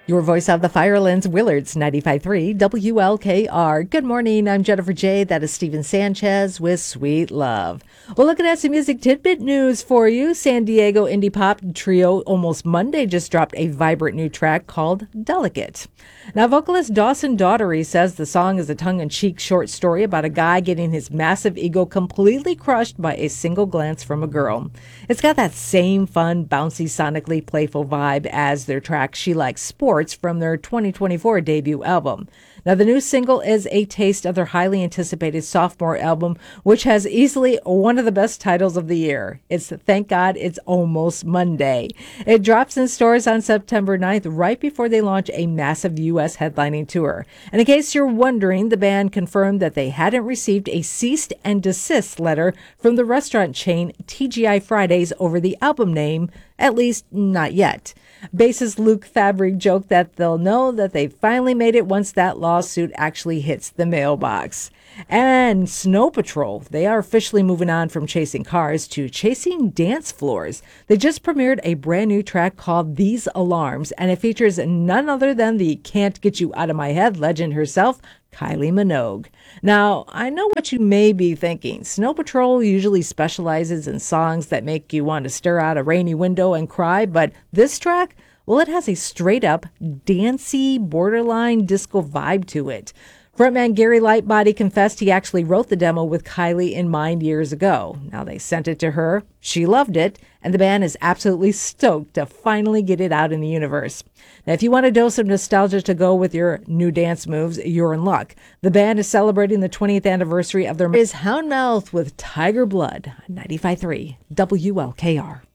Your voice of the Firelands, Willards, 95.3 WLKR. Good morning, I'm Jennifer J. That is Steven Sanchez with Sweet Love. Well, looking at some music tidbit news for you. San Diego indie pop trio Almost Monday just dropped a vibrant new track called Delicate. Now, vocalist Dawson Daughtery says the song is a tongue-in-cheek short story about a guy getting his massive ego completely crushed by a single glance from a girl. It's got that same fun, bouncy, sonically playful vibe as their track She Likes Sports from their 2024 debut album. Now, the new single is a taste of their highly anticipated sophomore album, which has easily one of the best titles of the year. It's Thank God It's Almost Monday. It drops in stores on September 9th, right before they launch a massive U.S. headlining tour. And in case you're wondering, the band confirmed that they hadn't received a cease and desist letter from the restaurant chain TGI Fridays over the album name, at least not yet. Bassist Luke Fabry joked that they'll know that they finally made it once that lawsuit actually hits the mailbox. And Snow Patrol, they are officially moving on from chasing cars to chasing dance floors. They just premiered a brand new track called These Alarms, and it features none other than the Can't Get You Out of My Head legend herself, Kylie Minogue. Now, I know what you may be thinking. Snow Patrol usually specializes in songs that make you want to stare out a rainy window and cry, but this track, well, it has a straight-up, dancey, borderline disco vibe to it. Frontman Gary Lightbody confessed he actually wrote the demo with Kylie in mind years ago. Now they sent it to her, she loved it, and the band is absolutely stoked to finally get it out in the universe. Now, if you want a dose of nostalgia to go with your new dance moves, you're in luck. The band is celebrating the 20th anniversary of their is Houndmouth with Tiger Blood, 95.3 WLKR.